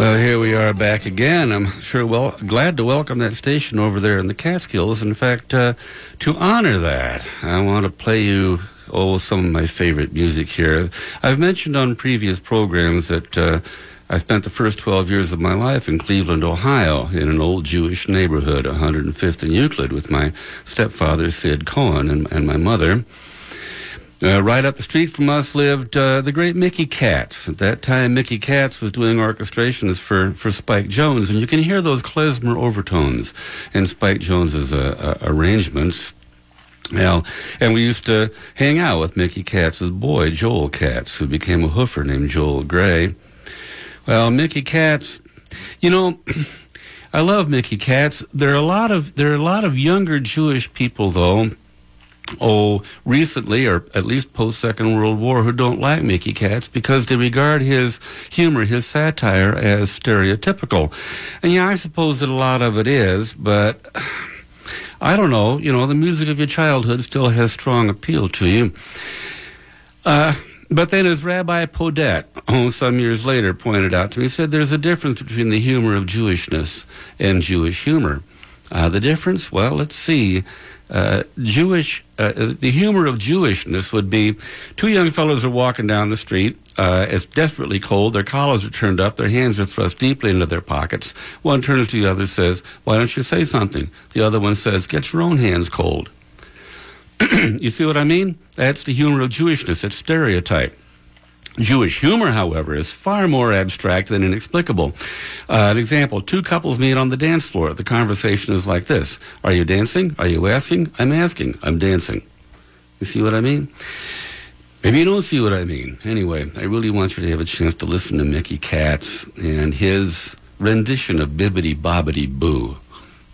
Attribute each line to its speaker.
Speaker 1: Well, here we are back again. I'm sure glad to welcome that station over there in the Catskills. In fact, to honor that, I want to play you some of my favorite music here. I've mentioned on previous programs that I spent the first 12 years of my life in Cleveland, Ohio, in an old Jewish neighborhood, 105th and Euclid, with my stepfather, Sid Cohen, and my mother. Right up the street from us lived the great Mickey Katz. At that time, Mickey Katz was doing orchestrations for Spike Jones, and you can hear those klezmer overtones in Spike Jones's arrangements. Well, and we used to hang out with Mickey Katz's boy, Joel Katz, who became a hoofer named Joel Gray. Well, Mickey Katz, you know, I love Mickey Katz. There are a lot of younger Jewish people, though, recently, or at least post-Second World War, who don't like Mickey Katz because they regard his humor, his satire, as stereotypical. And yeah, I suppose that a lot of it is, but I don't know. You know, the music of your childhood still has strong appeal to you. But then as Rabbi Podette, some years later, pointed out to me, he said there's a difference between the humor of Jewishness and Jewish humor. The difference? Well, let's see. The humor of Jewishness would be two young fellows are walking down the street. It's desperately cold. Their collars are turned up. Their hands are thrust deeply into their pockets. One turns to the other, says, "Why don't you say something?" The other one says, "Get your own hands cold." You see what I mean? That's the humor of Jewishness. It's stereotype. Jewish humor, however, is far more abstract than inexplicable. An example, two couples meet on the dance floor. The conversation is like this. "Are you dancing? Are you asking?" "I'm asking." "I'm dancing." You see what I mean? Maybe you don't see what I mean. Anyway, I really want you to have a chance to listen to Mickey Katz and his rendition of Bibbidi Bobbidi Boo.